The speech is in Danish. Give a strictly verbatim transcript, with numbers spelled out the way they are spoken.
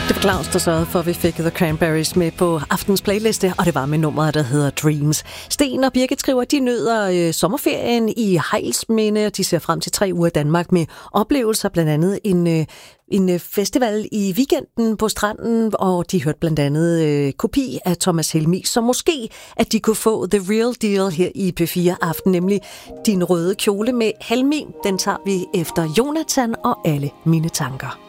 Det var Claus, der sørgede for, at vi fik The Cranberries med på aftens playliste, og det var med nummeret, der hedder Dreams. Sten og Birgit skriver, at de nyder øh, sommerferien i Hejlsminde, og de ser frem til tre uger i Danmark med oplevelser, blandt andet en, øh, en festival i weekenden på stranden, og de hørte blandt andet øh, kopi af Thomas Helmig, så måske at de kunne få The Real Deal her i P fire Aften, nemlig Din røde kjole med Helmig. Den tager vi efter Jonathan og Alle mine tanker.